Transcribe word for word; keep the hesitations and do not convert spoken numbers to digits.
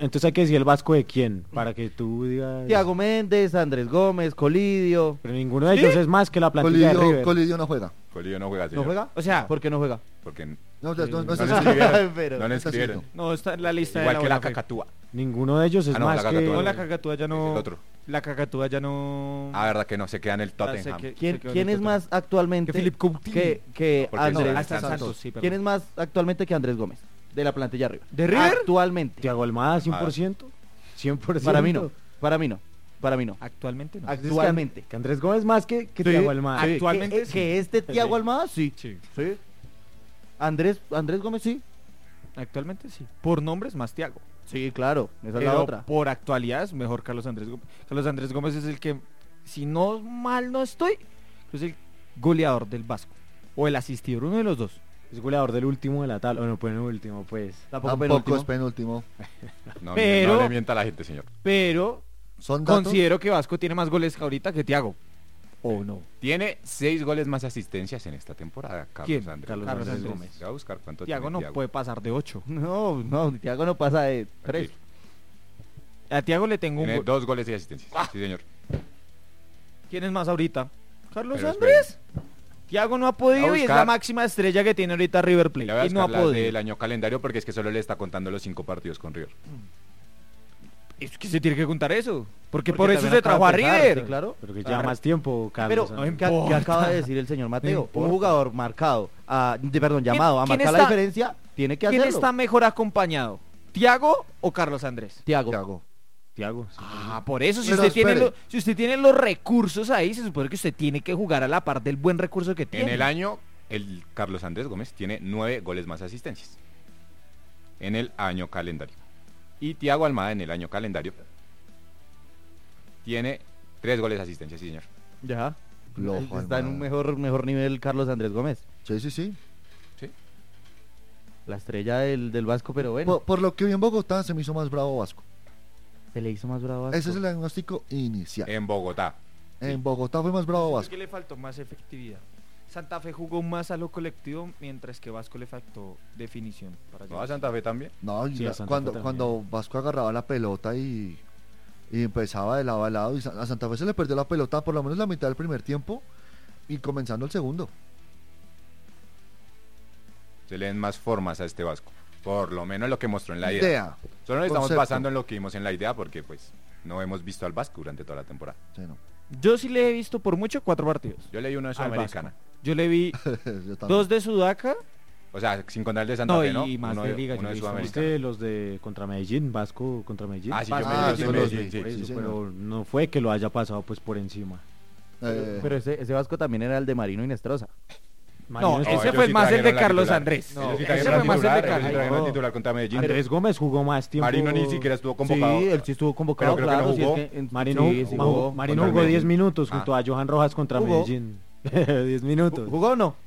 entonces hay que decir el Vasco de quién, para que tú digas... Thiago Méndez, Andrés Gómez, Colidio. Pero ninguno de ellos ¿Sí? es más que la plantilla de Colidio, River. Colidio no juega. Colidio no juega, ¿No señor. juega? O sea, ¿Por qué no juega? Porque no, No, no, no, no, no está le escrito. escribieron. Pero- No le está escribieron. escrito. no está en la lista Igual de que la Buena Fe. cacatúa. Ninguno de ellos es Ah, no, más la que... Cacatúa No, la cacatúa ya Es no... el otro. La cacatúa ya no... Ah, verdad que no, se queda en el Tottenham. Ah, sé que- ¿Quién, se quedó en quién el es Tottenham. más actualmente Que Philip Coutinho. que, que Porque Andrés? no, Ah, está en Santos. Santos, sí, perdón. ¿Quién es más actualmente que Andrés Gómez? De la plantilla River. ¿De River? Actualmente. Thiago Almada, cien por ciento. cien por ciento. Para mí no. Para mí no. Para mí no. Actualmente no. Actualmente. Que Andrés Gómez más que, que Sí, Thiago Almada. sí. Actualmente que, sí. que este Thiago Sí. Almada sí. Sí. Sí. Andrés Andrés Gómez sí. Actualmente sí. Por nombres más Thiago. Sí, claro. Esa es la Pero otra. por actualidad es mejor Carlos Andrés Gómez. Carlos Andrés Gómez es el que, si no mal no estoy, es el goleador del Vasco. O el asistidor, uno de los dos. Es goleador del último de la tabla. Bueno, pues el último, pues. Tampoco, Tampoco penúltimo. es penúltimo. No, Pero- no le mienta a la gente, señor. Pero Son datos. considero que Vasco tiene más goles ahorita que Thiago. ¿O no? Tiene seis goles más asistencias en esta temporada, Carlos ¿Quién? Andrés. Carlos Carlos Andrés Andrés. Gómez. Voy a buscar cuánto Thiago tiene no Thiago. puede pasar de ocho. No, no, Thiago no pasa de tres. A Thiago le tengo un Tiene gol. dos goles y asistencias. Sí, señor. ¿Quién es más ahorita? Carlos Pero Andrés. Thiago no ha podido Voy a y es la buscar- máxima estrella que tiene ahorita River Le voy a Plate. Y no ha buscar las podido. del año calendario porque es que solo le está contando los cinco partidos con River. Es que se tiene que contar eso. Porque, Porque por eso también se trajo acaba a de empezar, River. sí, claro. Pero que lleva más tiempo, Carlos. Pero, Andrés. ¿qué, qué acaba de decir el señor Mateo? importa. Un jugador marcado, a, de, perdón, ¿Quién- llamado a quién marcar la está- diferencia, tiene que ¿Quién hacerlo. está mejor acompañado? ¿Thiago o Carlos Andrés? Thiago. Thiago. Thiago. sí. Ah, por eso, si Pero usted, tiene espere. lo- si usted tiene los recursos ahí, se supone que usted tiene que jugar a la par del buen recurso que tiene. En el año, el Carlos Andrés Gómez tiene nueve goles más asistencias. En el año calendario. Y Thiago Almada en el año calendario tiene tres goles de asistencia, sí, señor. Ya. Loco, Está en hermano. un mejor, mejor nivel Carlos Andrés Gómez. Sí, sí, sí. La estrella del, del Vasco, pero bueno. Por, por lo que vi en Bogotá se me hizo más bravo Vasco. Se le hizo más bravo a Vasco. Ese es el diagnóstico inicial. En Bogotá. En Bogotá fue más bravo Vasco. que le faltó más efectividad. Santa Fe jugó más a lo colectivo, mientras que Vasco le faltó definición. Para ¿No a llegar. Santa Fe también? No, y Sí, a la- Santa cuando, Fe también. cuando Vasco agarraba la pelota y, y empezaba de lado a lado, y Sa- a Santa Fe se le perdió la pelota por lo menos la mitad del primer tiempo y comenzando el segundo. Se le den más formas a este Vasco. Por lo menos lo que mostró en la idea. Idea. Solo nos estamos Concepto. basando en lo que vimos en la idea porque pues no hemos visto al Vasco durante toda la temporada. Sí, no. Yo sí le he visto por mucho cuatro partidos. Yo leí uno de Al Sudamericana. Vasco. Yo le vi Yo también. dos de Sudaca. O sea, sin contar el de Santa No, Fe, ¿no? y más uno de Liga, uno yo de he visto. Sudamericana. ¿Viste los de contra Medellín? Vasco contra Medellín. Ah, sí, yo Vasco, me Ah, yo sí, me- los sí, vi. sí. Por eso, sí, señor. pero no fue que lo haya pasado pues por encima. Eh, Pero ese, ese Vasco también era el de Marino Inestrosa. No, Marino ese ellos Escobar. fue sí más el de trajeron la Carlos titular. Andrés. No, No, ellos sí ese trajeron fue la más el de titular, ellos sí Carlos. trajeron la No. titular contra Medellín. Andrés Gómez jugó más tiempo. Marino ni siquiera estuvo convocado. Sí, él sí estuvo convocado, Pero creo que claro. no sí, es jugó. que en- Marino, sí, sí jugó, jugó. Marino Contra jugó diez Medellín. minutos Ah. junto a Johan Rojas contra Jugó. Medellín. diez minutos. ¿Jugó o no?